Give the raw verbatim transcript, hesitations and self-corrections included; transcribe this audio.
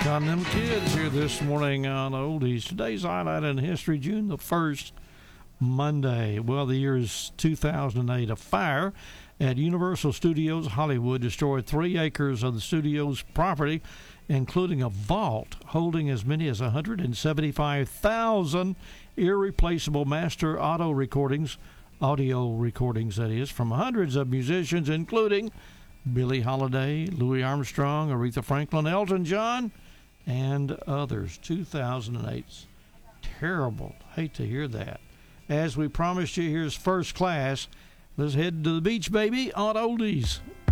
On them kids here this morning on Oldies. Today's highlight in history, June the first, Monday. Well, the year is two thousand eight. A fire at Universal Studios Hollywood destroyed three acres of the studio's property, including a vault holding as many as one hundred seventy-five thousand irreplaceable master auto recordings, audio recordings, that is, from hundreds of musicians, including Billie Holiday, Louis Armstrong, Aretha Franklin, Elton John, and others. two thousand eight. Terrible. Hate to hear that. As we promised you, here's First Class. Let's head to the beach, baby, on Oldies.